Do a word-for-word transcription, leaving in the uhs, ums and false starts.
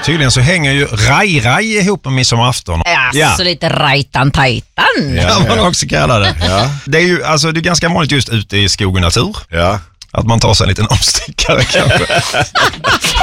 Tydligen så hänger ju raj-raj ihop med midsommarafton. Ja, Ja. så lite rajtan-tajtan. Ja, man också kallar det. Ja. Det är ju alltså, det är ganska vanligt just ute i skog och natur. Ja. Att man tar sig en liten omstickare kanske.